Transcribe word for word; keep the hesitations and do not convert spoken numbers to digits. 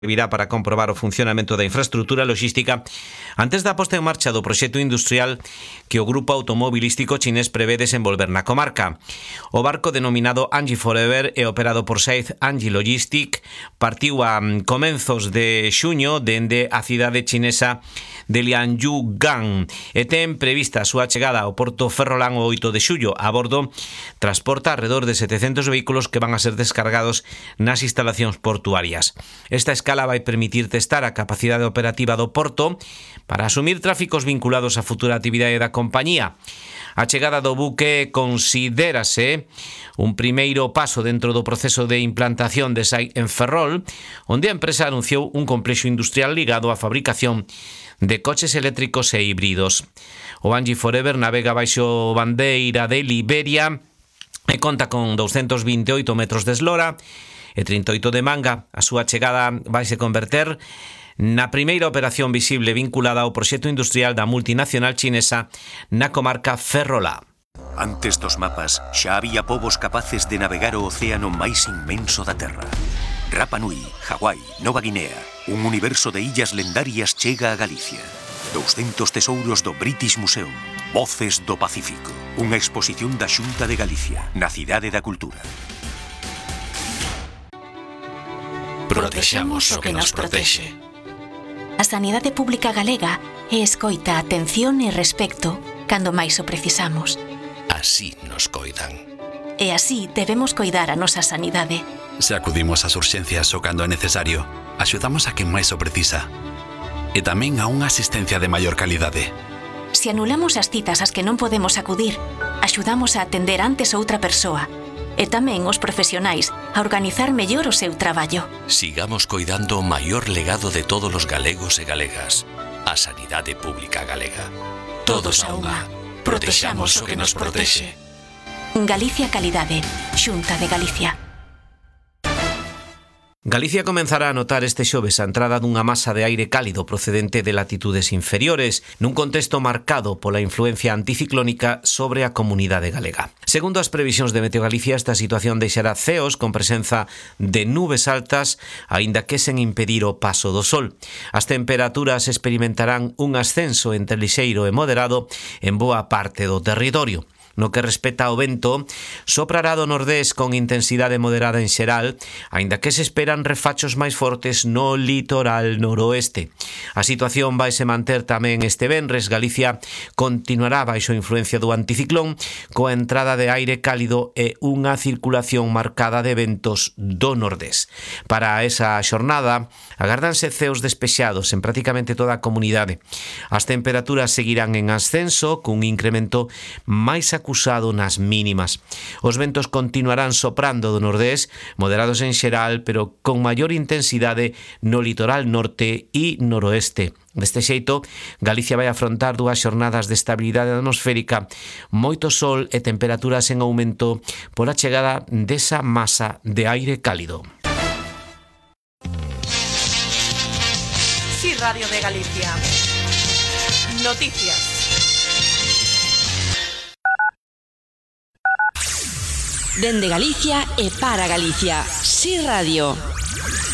virá para comprobar o funcionamento da infraestrutura logística antes da posta en marcha do proxecto industrial que o grupo automobilístico chinés prevé desenvolver na comarca. O barco denominado Anji Forever e operado por Said Anji Logistic partiu a comenzos de xuño dende a cidade chinesa de Lianyugang e ten prevista a súa chegada ao porto ferrolán o oito de xullo. A bordo transporta alrededor de setecentos vehículos que van a ser descargados nas instalacións portuarias. Esta escala vai permitir testar a capacidade operativa do porto para asumir tráficos vinculados á futura actividade da compañía. A chegada do buque considérase un primeiro paso dentro do proceso de implantación de SAIC en Ferrol, onde a empresa anunciou un complexo industrial ligado á fabricación de coches eléctricos e híbridos. O Anji Forever navega baixo bandeira de Liberia e conta con doscientos veintioito metros de eslora e trinta e oito de manga. A súa chegada vai se converter na primeira operación visible vinculada ao proxecto industrial da multinacional chinesa na comarca ferrolá. Antes dos mapas, xa había povos capaces de navegar o océano máis inmenso da Terra. Rapa Nui, Hawái, Nova Guinea, un universo de illas lendarias chega a Galicia. doscientos tesouros do British Museum, Voces do Pacífico, unha exposición da Xunta de Galicia, na Cidade da Cultura. Protexamos o que nos protexe. A sanidade pública galega é escoita, atención e respecto cando máis o precisamos. Así nos coidan. E así debemos coidar a nosa sanidade. Se acudimos ás urxencias o cando é necesario, axudamos a quen máis o precisa. E tamén a unha asistencia de maior calidade. Se anulamos as citas ás que non podemos acudir, axudamos a atender antes outra persoa. E tamén os profesionais a organizar mellor o seu traballo. Sigamos coidando o maior legado de todos os galegos e galegas, a sanidade pública galega. Todos a unha, protexamos o que nos protexe. Galicia Calidade, Xunta de Galicia. Galicia comenzará a notar este xoves a entrada dunha masa de aire cálido procedente de latitudes inferiores, nun contexto marcado pola influencia anticiclónica sobre a comunidade galega. Segundo as previsións de Meteo Galicia, esta situación deixará ceos con presenza de nubes altas, aínda que sen impedir o paso do sol. As temperaturas experimentarán un ascenso entre lixeiro e moderado en boa parte do territorio. No que respecta ao vento, soprará do nordés con intensidade moderada en xeral, aínda que se esperan refachos máis fortes no litoral noroeste. A situación vai se manter tamén este venres. Galicia continuará baixo influencia do anticiclón, coa entrada de aire cálido e unha circulación marcada de ventos do nordés. Para esa xornada, agárdanse ceos despexados en prácticamente toda a comunidade. As temperaturas seguirán en ascenso, cun incremento máis acusado nas mínimas. Os ventos continuarán soprando do nordés, moderados en xeral, pero con maior intensidade no litoral norte e noroeste. Deste xeito, Galicia vai afrontar dúas xornadas de estabilidade atmosférica, moito sol e temperaturas en aumento pola chegada desa masa de aire cálido. Sí, Radio de Galicia. Noticias. Dende Galicia e para Galicia. Sí Radio.